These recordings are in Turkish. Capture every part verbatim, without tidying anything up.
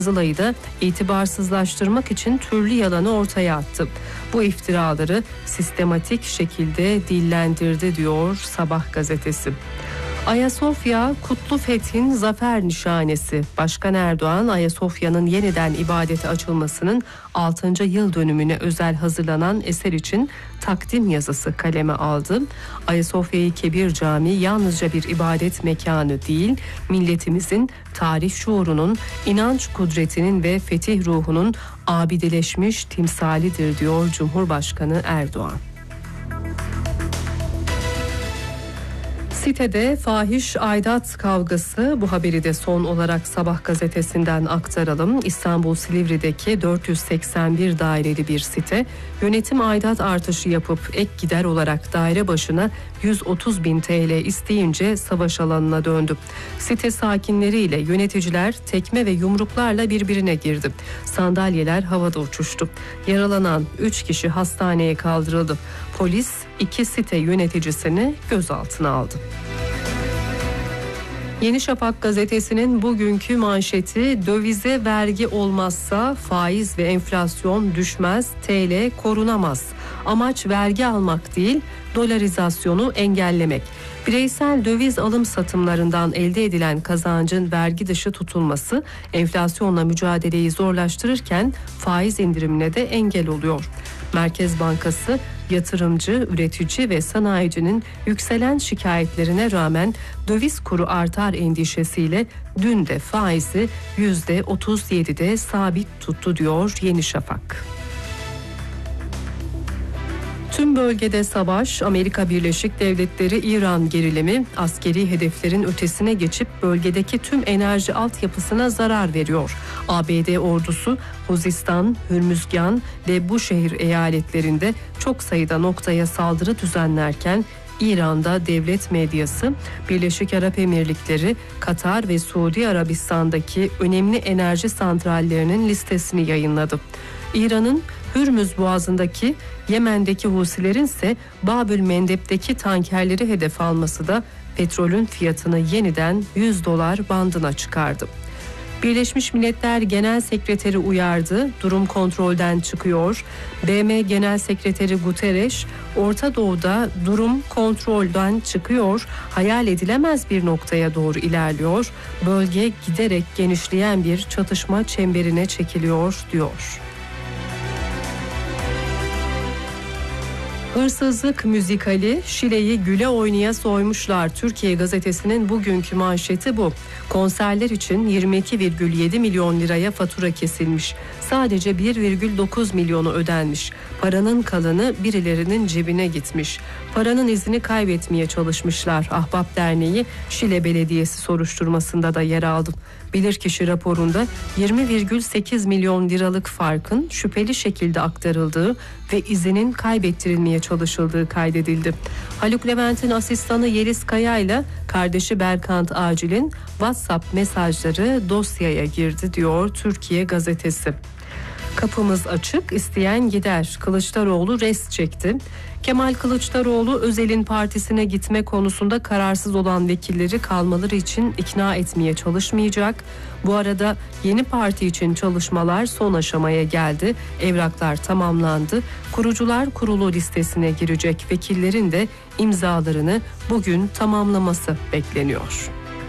Kızılay'ı da itibarsızlaştırmak için türlü yalanı ortaya attı. Bu iftiraları sistematik şekilde dillendirdi diyor Sabah gazetesi. Ayasofya Kutlu Fetih'in zafer nişanesi. Başkan Erdoğan, Ayasofya'nın yeniden ibadete açılmasının altıncı yıl dönümüne özel hazırlanan eser için takdim yazısı kaleme aldı. Ayasofya-i Kebir Camii yalnızca bir ibadet mekanı değil, milletimizin tarih şuurunun, inanç kudretinin ve fetih ruhunun abideleşmiş timsalidir diyor Cumhurbaşkanı Erdoğan. Sitede fahiş aidat kavgası, bu haberi de son olarak Sabah gazetesinden aktaralım. İstanbul Silivri'deki dört yüz seksen bir daireli bir site yönetim aidat artışı yapıp ek gider olarak daire başına yüz otuz bin T L isteyince savaş alanına döndü. Site sakinleriyle yöneticiler tekme ve yumruklarla birbirine girdi. Sandalyeler havada uçuştu. Yaralanan üç kişi hastaneye kaldırıldı. Polis iki site yöneticisini gözaltına aldı. Yeni Şafak gazetesinin bugünkü manşeti dövize vergi olmazsa faiz ve enflasyon düşmez, T L korunamaz. Amaç vergi almak değil, dolarizasyonu engellemek. Bireysel döviz alım satımlarından elde edilen kazancın vergi dışı tutulması enflasyonla mücadeleyi zorlaştırırken faiz indirimine de engel oluyor. Merkez Bankası yatırımcı, üretici ve sanayicinin yükselen şikayetlerine rağmen döviz kuru artar endişesiyle dün de faizi yüzde otuz yedide sabit tuttu diyor Yeni Şafak. Tüm bölgede savaş, Amerika Birleşik Devletleri İran gerilimi askeri hedeflerin ötesine geçip bölgedeki tüm enerji altyapısına zarar veriyor. A B D ordusu Huzistan, Hürmüzgan ve Buşehir eyaletlerinde çok sayıda noktaya saldırı düzenlerken İran'da devlet medyası Birleşik Arap Emirlikleri, Katar ve Suudi Arabistan'daki önemli enerji santrallerinin listesini yayınladı. İran'ın Hürmüz Boğazı'ndaki, Yemen'deki Husilerin ise Babül Mendeb'deki tankerleri hedef alması da petrolün fiyatını yeniden yüz dolar bandına çıkardı. Birleşmiş Milletler Genel Sekreteri uyardı, durum kontrolden çıkıyor. B M Genel Sekreteri Guterres, Orta Doğu'da durum kontrolden çıkıyor, hayal edilemez bir noktaya doğru ilerliyor, bölge giderek genişleyen bir çatışma çemberine çekiliyor diyor. Hırsızlık müzikali, Şile'yi güle oynaya soymuşlar. Türkiye gazetesinin bugünkü manşeti bu. Konserler için yirmi iki virgül yedi milyon liraya fatura kesilmiş. Sadece bir virgül dokuz milyonu ödenmiş. Paranın kalanı birilerinin cebine gitmiş. Paranın izini kaybetmeye çalışmışlar. Ahbap Derneği Şile Belediyesi soruşturmasında da yer aldı. Bilirkişi raporunda yirmi virgül sekiz milyon liralık farkın şüpheli şekilde aktarıldığı ve izinin kaybettirilmeye çalışıldığı kaydedildi. Haluk Levent'in asistanı Yeliz Kaya ile kardeşi Berkant Acil'in WhatsApp mesajları dosyaya girdi diyor Türkiye gazetesi. Kapımız açık, isteyen gider. Kılıçdaroğlu rest çekti. Kemal Kılıçdaroğlu Özel'in partisine gitme konusunda kararsız olan vekilleri kalmaları için ikna etmeye çalışmayacak. Bu arada yeni parti için çalışmalar son aşamaya geldi. Evraklar tamamlandı. Kurucular Kurulu listesine girecek vekillerin de imzalarını bugün tamamlaması bekleniyor.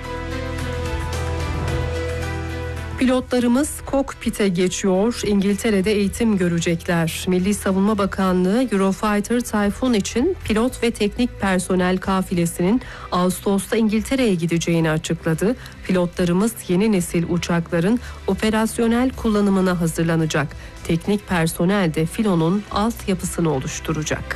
Pilotlarımız kokpite geçiyor. İngiltere'de eğitim görecekler. Milli Savunma Bakanlığı Eurofighter Typhoon için pilot ve teknik personel kafilesinin Ağustos'ta İngiltere'ye gideceğini açıkladı. Pilotlarımız yeni nesil uçakların operasyonel kullanımına hazırlanacak. Teknik personel de filonun altyapısını oluşturacak.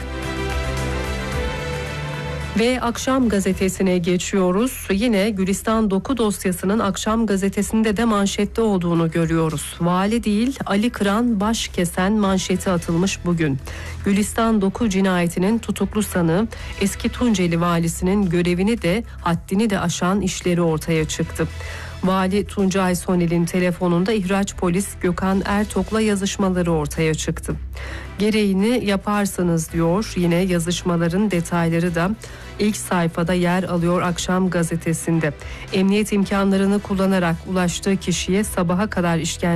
Ve Akşam Gazetesi'ne geçiyoruz. Yine Gülistan Doku dosyasının Akşam Gazetesi'nde de manşette olduğunu görüyoruz. Vali değil, Ali Kıran baş kesen manşeti atılmış bugün. Gülistan Doku cinayetinin tutuklu sanığı eski Tunceli valisinin görevini de haddini de aşan işleri ortaya çıktı. Vali Tuncay Sonel'in telefonunda ihraç polis Gökhan Ertok'la yazışmaları ortaya çıktı. Gereğini yaparsınız diyor. Yine yazışmaların detayları da ilk sayfada yer alıyor Akşam Gazetesi'nde. Emniyet imkanlarını kullanarak ulaştığı kişiye sabaha kadar işkence